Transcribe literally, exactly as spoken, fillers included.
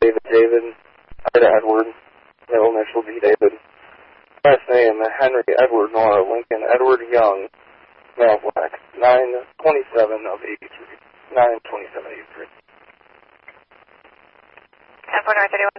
David David, Ida Edward, middle initial D David. Last name, Henry Edward Nora Lincoln Edward Young, male black, nine twenty-seven of eighty-three. nine twenty-seven eighty-three. ten four nine thirty-one.